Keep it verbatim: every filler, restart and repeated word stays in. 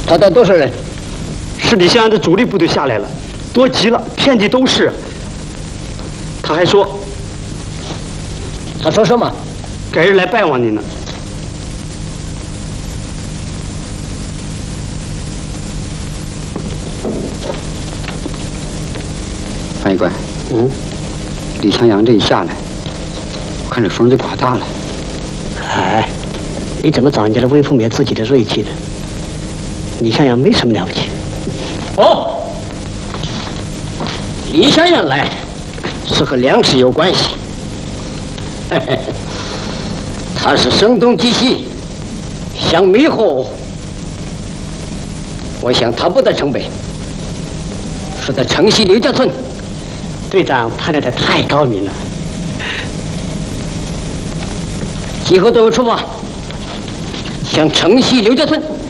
他带多少人？ 是李香安的主力部队下来了，多极了，遍地都是。他还说， 他说什么？ 改日来拜望您呢。 翻译官， 嗯， 李强阳这一下来，我看这风就刮大了。 哎，你怎么找人家的威风灭自己的锐气的？李向阳没什么了不起。哦，李向阳来是和粮食有关系。嘿嘿，他是声东击西，想迷惑。我想他不在城北，是在城西刘家村。队长判断的太高明了。集合队伍出发，向城西刘家村。